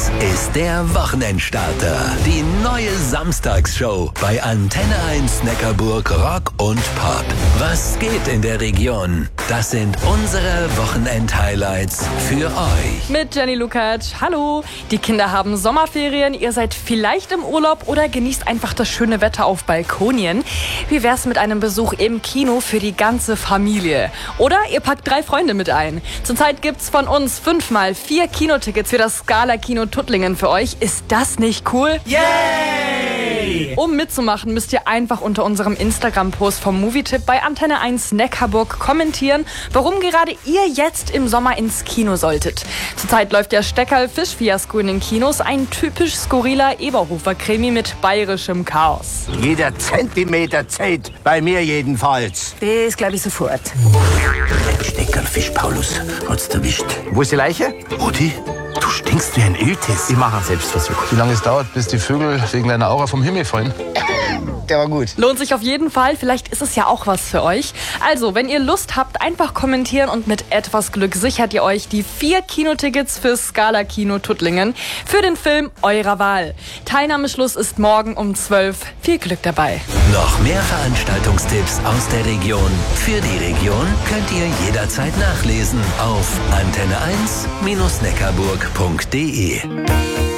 ist der Wochenendstarter. Die neue Samstagsshow bei Antenne 1 Neckarburg Rock und Pop. Was geht in der Region? Das sind unsere Wochenend-Highlights für euch. Mit Jenny Lukacs. Hallo. Die Kinder haben Sommerferien. Ihr seid vielleicht im Urlaub oder genießt einfach das schöne Wetter auf Balkonien. Wie wär's mit einem Besuch im Kino für die ganze Familie? Oder ihr packt 3 Freunde mit ein. Zurzeit gibt's von uns 5x4 Kinotickets für das Scala-Kino Tuttlingen für euch. Ist das nicht cool? Yay! Um mitzumachen, müsst ihr einfach unter unserem Instagram-Post vom Movietipp bei Antenne 1 Neckarburg kommentieren, warum gerade ihr jetzt im Sommer ins Kino solltet. Zurzeit läuft der Steckerl-Fisch-Fiasko in den Kinos, ein typisch skurriler Eberhofer-Krimi mit bayerischem Chaos. Jeder Zentimeter zählt, bei mir jedenfalls. Das glaube ich sofort. Steckerlfisch, Paulus, hat's erwischt. Wo ist die Leiche? Rudi, du stinkst wie ein Iltis. Ich mache einen Selbstversuch. Wie lange es dauert, bis die Vögel wegen einer Aura vom Himmel fallen? Der war gut. Lohnt sich auf jeden Fall, vielleicht ist es ja auch was für euch. Also, wenn ihr Lust habt, einfach kommentieren und mit etwas Glück sichert ihr euch die 4 Kinotickets fürs Scala-Kino Tuttlingen für den Film eurer Wahl. Teilnahmeschluss ist morgen um 12. Viel Glück dabei. Noch mehr Veranstaltungstipps aus der Region. Für die Region könnt ihr jederzeit nachlesen auf antenne1-neckarburg.de.